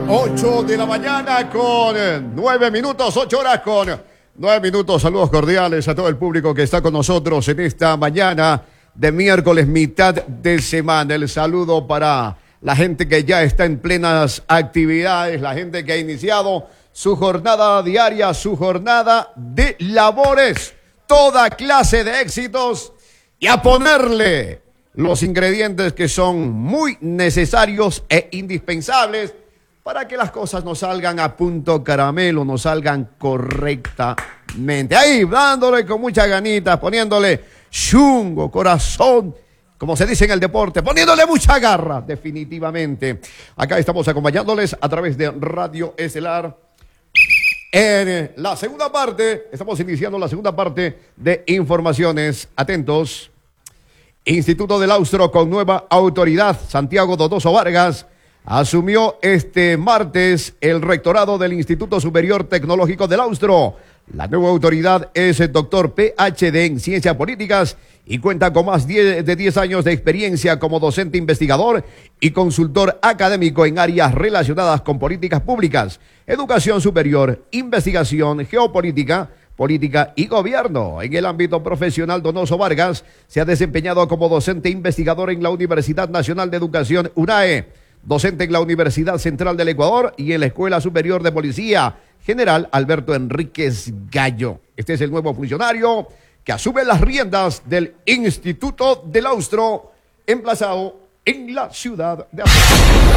8 de la mañana con 9 minutos, 8 horas con 9 minutos. Saludos cordiales a todo el público que está con nosotros en esta mañana de miércoles, mitad de semana. El saludo para la gente que ya está en plenas actividades, la gente que ha iniciado su jornada diaria, su jornada de labores, toda clase de éxitos y a ponerle los ingredientes que son muy necesarios e indispensables para que las cosas nos salgan a punto caramelo, nos salgan correctamente. Ahí, dándole con muchas ganitas, poniéndole chungo, corazón, como se dice en el deporte, poniéndole mucha garra, definitivamente. Acá estamos acompañándoles a través de Radio Estelar. En la segunda parte, estamos iniciando la segunda parte de informaciones. Atentos. Instituto del Austro con nueva autoridad. Santiago Donoso Vargas asumió este martes el rectorado del Instituto Superior Tecnológico del Austro. La nueva autoridad es el doctor PhD en Ciencias Políticas y cuenta con más de 10 años de experiencia como docente investigador y consultor académico en áreas relacionadas con políticas públicas, educación superior, investigación, geopolítica, política y gobierno. En el ámbito profesional, Donoso Vargas se ha desempeñado como docente investigador en la Universidad Nacional de Educación, UNAE, docente en la Universidad Central del Ecuador y en la Escuela Superior de Policía General Alberto Enríquez Gallo. Este es el nuevo funcionario que asume las riendas del Instituto del Austro, emplazado en la ciudad de Austria.